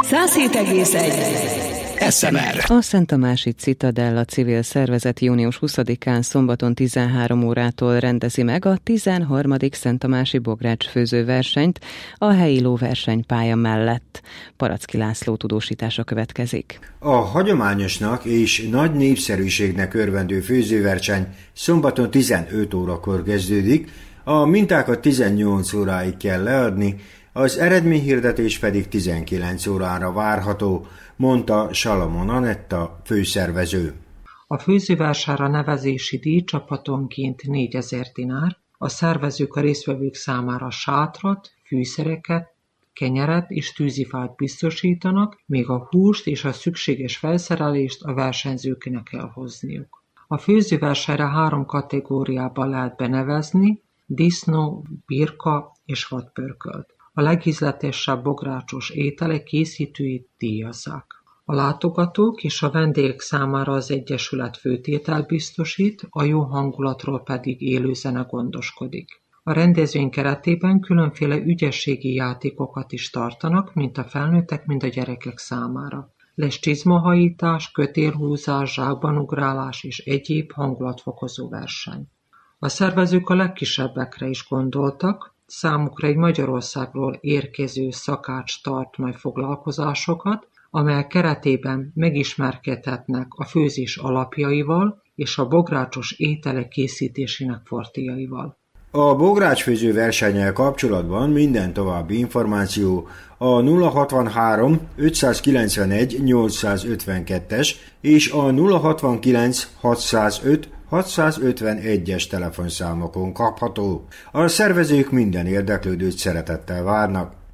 107,1 SMR. A Szent Tamási Citadella civil szervezet június 20-án szombaton 13 órától rendezi meg a 13. Szent Tamási bogrács főzőversenyt a helyi lóversenypálya mellett. Paracki László tudósítása következik. A hagyományosnak és nagy népszerűségnek örvendő főzőverseny szombaton 15 órakor kezdődik, a mintákat 18 óráig kell leadni, az eredményhirdetés pedig 19 órára várható, mondta Salamon Anetta, főszervező. A főzőversenyre nevezési díj csapatonként 4000 dinár, a szervezők a résztvevők számára sátrat, fűszereket, kenyeret és tűzifát biztosítanak, még a húst és a szükséges felszerelést a versenyzőknek kell hozniuk. A főzőversenyre 3 kategóriában lehet benevezni: disznó, birka és vadpörkölt. A legízletesebb bográcsos ételek készítőit díjazzák. A látogatók és a vendégek számára az Egyesület főtételt biztosít, a jó hangulatról pedig élőzene gondoskodik. A rendezvény keretében különféle ügyességi játékokat is tartanak, mint a felnőttek, mind a gyerekek számára. Lesz csizmahajítás, kötélhúzás, zsákbanugrálás és egyéb hangulatfokozó verseny. A szervezők a legkisebbekre is gondoltak, számukra egy Magyarországról érkező szakács tart majd foglalkozásokat, amelyek keretében megismerkedhetnek a főzés alapjaival és a bográcsos ételek készítésének fortéjaival. A bográcsfőző versennyel kapcsolatban minden további információ a 063 591 852-es és a 069 605 651-es telefonszámokon kapható. A szervezők minden érdeklődőt szeretettel várnak.